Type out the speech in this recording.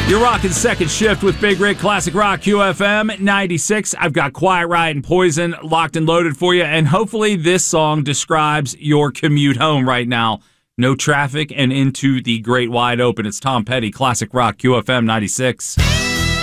You're rocking Second Shift with Big Rick, Classic Rock, QFM 96. I've got Quiet Riot and Poison locked and loaded for you, and hopefully this song describes your commute home right now. No traffic and into the great wide open. It's Tom Petty, Classic Rock, QFM 96.